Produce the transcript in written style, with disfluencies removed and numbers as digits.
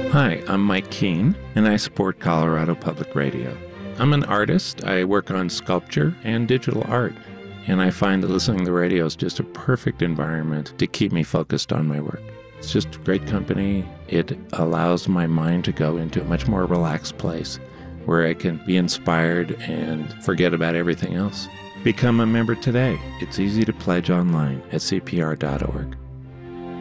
Hi, I'm Mike Keene, and I support Colorado Public Radio. I'm an artist. I work on sculpture and digital art, and I find that listening to the radio is just a perfect environment to keep me focused on my work. It's just great company. It allows my mind to go into a much more relaxed place where I can be inspired and forget about everything else. Become a member today. It's easy to pledge online at cpr.org.